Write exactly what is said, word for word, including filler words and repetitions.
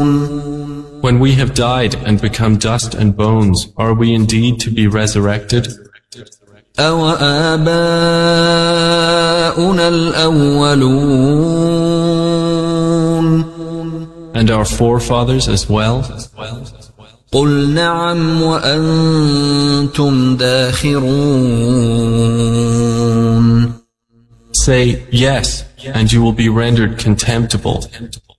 When we have died and become dust and bones, are we indeed to be resurrected? أَوَآبَاؤُنَا الْأَوَّلُونَ And our forefathers as well? قُلْ نَعَمْ وَأَنْتُمْ دَاخِرُونَ Say, yes, and you will be rendered contemptible.